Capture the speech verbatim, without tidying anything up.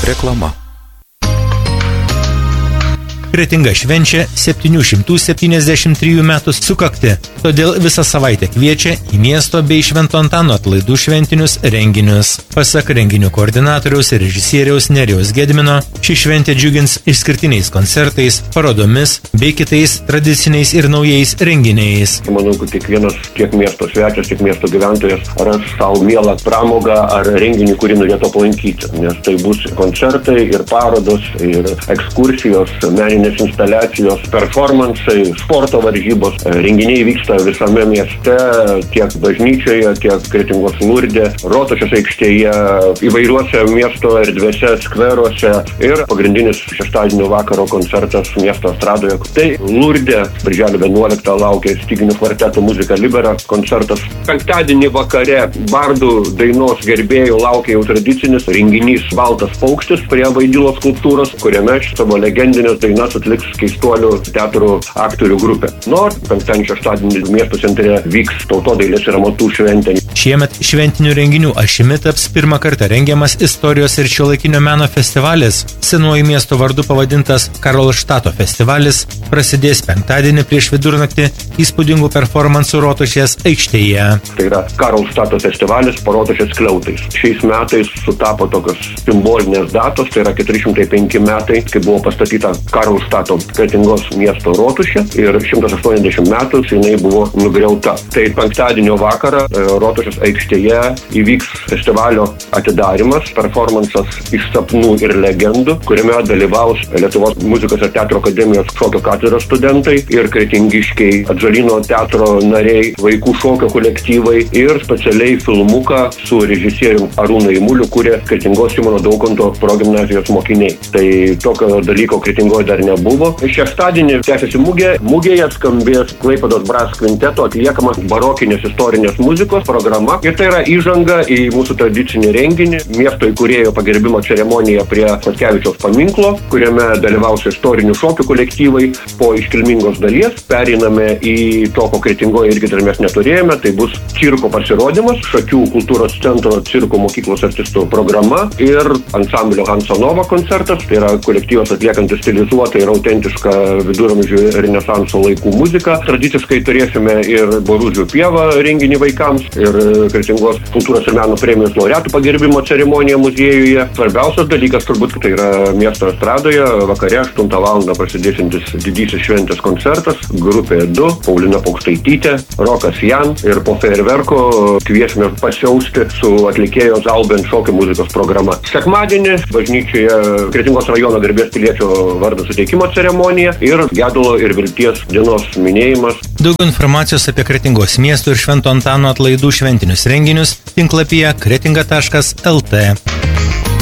Reklama. Kretinga švenčia septynių šimtų septyniasdešimt trijų metų sukaktį, todėl visą savaitę kviečia į miesto bei Švento Antano atlaidų šventinius renginius. Pasak renginių koordinatoriaus ir režisieriaus Nerijaus Gedimino, ši šventė džiugins išskirtiniais koncertais, parodomis bei kitais tradiciniais ir naujais renginiais. Manau, kad kiekvienas tiek miesto svečias, tiek miesto gyventojas ras savo mielą pramogą ar renginį, kurį norėtų aplankyti, nes tai bus koncertai ir parodos ir ekskursijos, meninės instaliacijos, performansai, sporto varžybos. Renginiai vyksta visame mieste, tiek bažnyčioje, tiek Kretingos Lurde, Rotušės aikštėje, įvairiuose miesto erdvėse, skveruose ir pagrindinis šeštadienio vakaro koncertas miesto estradoje. Tai Lurde, birželio vienuoliktą laukia styginių kvarteto muzika Libera koncertas. Penktadienį vakare bardų dainos gerbėjų laukia jau tradicinis renginys Baltas paukštis prie Vaidilos skulptūros, kuriame savo legendinės dainas atliks Keistuolių teatro aktorių grupė. Nors penktadienį šeštadienį miesto centre vyks tautodailės ir amatų šventė. Šiemet šventinių renginių ašimi taps pirmą kartą rengiamas istorijos ir šiuolaikinio meno festivalis. Senuoju miesto vardu pavadintas Karlštato festivalis prasidės penktadienį prieš vidurnaktį įspūdingų performansų Rotušės aikštėje. Tai yra Karlštato festivalis po Rotušės skliautais. Šiais metais sutapo tokios simbolinės datos, tai yra keturi šimtai penki metai, kai buvo pastatyta Karlštato Kretingos miesto rotušė ir šimtas aštuoniasdešimt metų jinai buvo nugriauta. Tai penktadienio vakarą Rotušės aikštėje įvyks festivalio atidarymas, performansas iš sapnų ir legendų, kuriame dalyvaus Lietuvos muzikos ir teatro akademijos šokio katedros studentai ir kretingiškiai Atžalyno teatro nariai, vaikų šokio kolektyvai ir specialiai filmuką su režisierium Arūnu Eimuliu, kurie Kretingos Simono Daukanto progimnazijos mokiniai. Tai tokio dalyko Kretingoje dar nebuvo. Šeštadienį tęsiasi mugė. Mugėje skambės Klaipėdos Brass kvinteto atliekama barokinės istorinės muzikos programa. Ir tai yra įžanga į mūsų tradicinį renginį, miesto įkūrėjo pagerbimo ceremoniją prie Chodkevičiaus paminklo, kuriame dalyvaus istorinių šokių kolektyvai. Po iškilmingos dalies pereiname į to, ko Kretingoje irgi dar mes neturėjome. Tai bus cirko pasirodymas, Šakių kultūros centro cirko mokyklos artistų programa ir ansamblio Hansonova koncertas. Tai yra kolektyvas atliekantis stilizuotą ir autentišką viduramžių ir renesanso laikų muziką. Tradiciškai turėsime ir Boružių pievą renginį vaikams ir Kretingos kultūros ir meno premijos laureatų pagerbimo ceremoniją muziejuje. Svarbiausias dalykas turbūt tai yra miesto estradoje. Vakare aštuntą valandą prasidėsiantis didysis šventės koncertas. Grupė du, Paulina Paukštaitytė, Rokas Jan ir po fejerverko kviesime pasiausti su atlikėjo Zalben šokio muzikos programa. Sekmadienį bažnyčioje Kretingos rajono garbės piliečio vardo suteikimo ceremonija ir gedulo ir vilties dienos minėjimas. Daugiau informacijos apie Kretingos miesto ir Švento Antano atlaidų šventinius renginius tinklapyje kretinga taškas el tė.